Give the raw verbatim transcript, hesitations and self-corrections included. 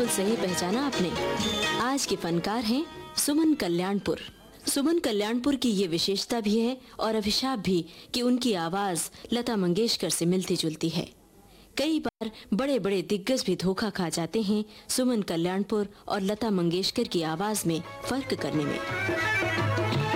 सही पहचाना आपने। आज के फनकार हैं सुमन कल्याणपुर। सुमन कल्याणपुर की ये विशेषता भी है और अभिशाप भी कि उनकी आवाज लता मंगेशकर से मिलती जुलती है। कई बार बड़े बड़े दिग्गज भी धोखा खा जाते हैं सुमन कल्याणपुर और लता मंगेशकर की आवाज में फर्क करने में।